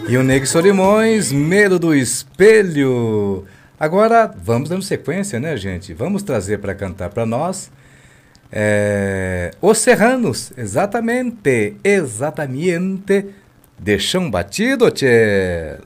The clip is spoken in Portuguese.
E o Neg Solimões, Medo do Espelho. Agora, vamos dando sequência, né, gente? Vamos trazer para cantar para nós Os Serranos, exatamente, de Chão Batido, tchê.